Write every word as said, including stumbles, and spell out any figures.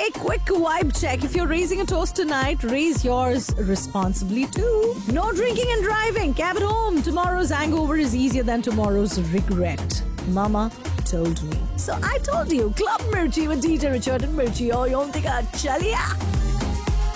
Hey, quick vibe check. If you're raising a toast tonight, raise yours responsibly too. No drinking and driving. Cab at home. Tomorrow's hangover is easier than tomorrow's regret. Mama told me. So I told you, Club Mirchi with D J Richard and Mirchi. Oh, you don't think I chaliya?